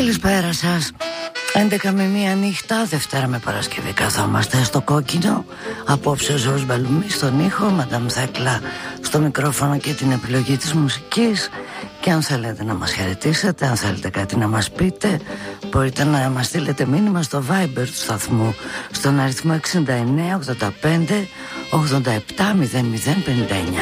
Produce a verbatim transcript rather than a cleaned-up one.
Καλησπέρα σας. έντεκα με μία νύχτα, Δευτέρα με Παρασκευή καθόμαστε στο κόκκινο. Απόψε ο Ζόρς Μπαλουμί στον ήχο, Μαντάμ Θέκλα στο μικρόφωνο και την επιλογή της μουσικής. Και αν θέλετε να μας χαιρετήσετε, αν θέλετε κάτι να μας πείτε, μπορείτε να μας στείλετε μήνυμα στο Viber του σταθμού στον αριθμό εξήντα εννέα ογδόντα πέντε ογδόντα επτά μηδέν μηδέν πενήντα εννιά.